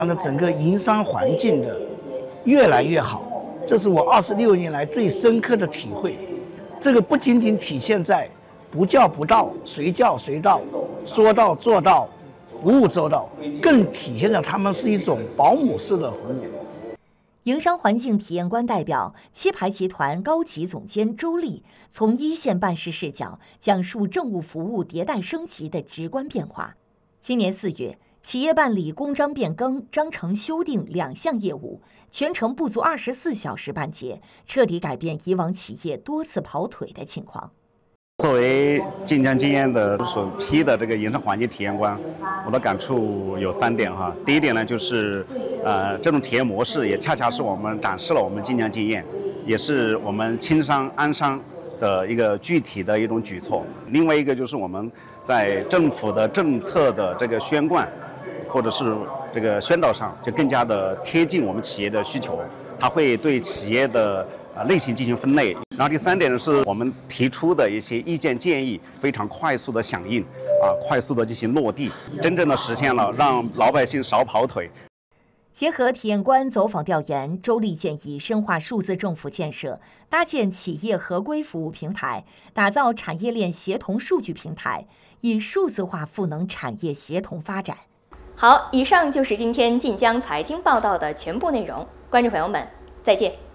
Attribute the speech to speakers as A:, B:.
A: 让的整个营商环境的越来越好，这是我26年来最深刻的体会。这个不仅仅体现在不叫不到，随叫随到，说到做到，服务周到，更体现了他们是一种保姆式的服务。
B: 营商环境体验官代表七牌集团高级总监周丽从一线办事视角讲述政务服务迭代升级的直观变化。今年4月，企业办理公章变更、章程修订2项业务，全程不足24小时办结，彻底改变以往企业多次跑腿的情况。
C: 作为晋江经验的首批的这个营商环境体验官，我的感触有3点哈。第一点呢，就是这种体验模式也恰恰是我们展示了我们晋江经验，也是我们轻商安商的一个具体的一种举措。另外一个就是我们在政府的政策的这个宣贯或者是这个宣导上，就更加的贴近我们企业的需求，它会对企业的类型进行分类。然后第3点呢，是我们提出的一些意见建议非常快速的响应，快速的进行落地，真正的实现了让老百姓少跑腿。
B: 结合体验官走访调研，周丽建议深化数字政府建设，搭建企业合规服务平台，打造产业链协同数据平台，以数字化赋能产业协同发展。
D: 好，以上就是今天晋江财经报道的全部内容，观众朋友们，再见。